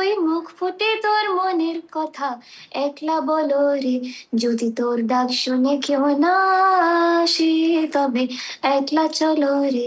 তুই মুখ ফুটে তোর মনের কথা একলা বলো রে, যদি তোর ডাক শুনে কেউ না আসে তবে একলা চলো রে।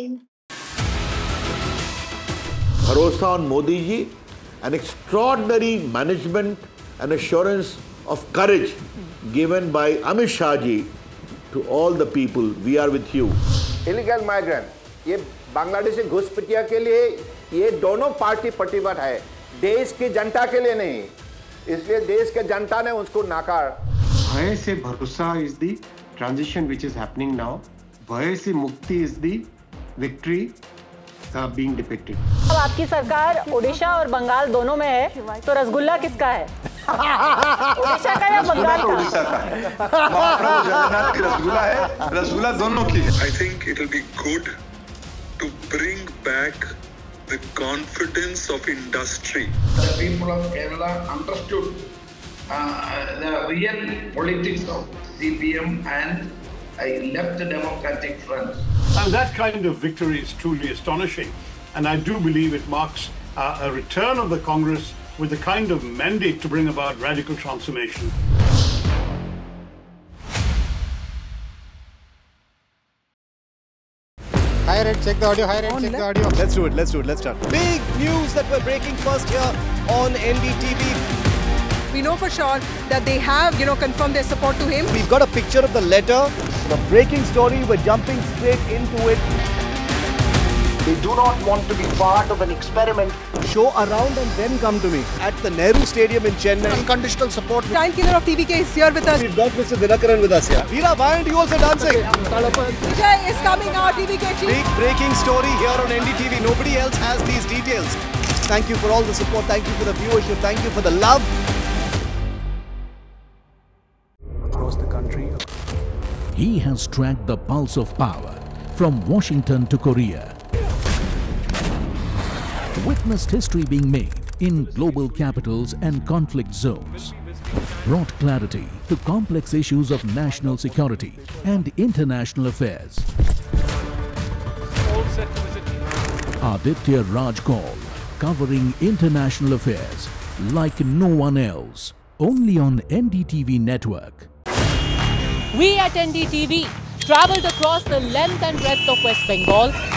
Bharosa on Modi ji, an extraordinary management and assurance of courage given by Amit Shah ji to all the people. We are with you. Illegal migrant, ये बांग्लादेशी घुसपैठिया के लिए ये दोनों पार्टी प्रतिबद्ध है, देश की जनता के लिए नहीं, इसलिए देश के जनता ने उसको नाकार। भय से भरोसा is the transition which is happening now. भय से मुक्ति is the victory being depicted. अब आपकी सरकार ओडिशा और बंगाल दोनों में है, तो रसगुल्ला किसका है? ओडिशा का या बंगाल का? ओडिशा का है। महाप्रभु जगन्नाथ की रसगुल्ला है, रसगुल्ला दोनों की है। I think it will be good to bring back the confidence of industry. The people of Kerala understood the real politics of CPM and left the Democratic Front. And that kind of victory is truly astonishing. And I do believe it marks a return of the Congress with the kind of mandate to bring about radical transformation. Higher end, check the audio, higher end, check the audio. Let's do it, let's start. Big news that we're breaking first here on NDTV. We know for sure that they have, confirmed their support to him. We've got a picture of the letter. The breaking story, we're jumping straight into it. They do not want to be part of an experiment. Show around and then come to me. At the Nehru Stadium in Chennai. Unconditional support. Giant killer of TVK is here with us. We've got Mr. Dinakaran with us here. Veera, why aren't you also dancing? Vijay is coming out, TVK chief. Big breaking story here on NDTV. Nobody else has these details. Thank you for all the support. Thank you for the viewership. Thank you for the love. Across the country, he has tracked the pulse of power from Washington to Korea. Witnessed history being made in global capitals and conflict zones. Brought clarity to complex issues of national security and international affairs. Aditya Raj Kaul, covering international affairs like no one else. Only on NDTV network. We at NDTV traveled across the length and breadth of West Bengal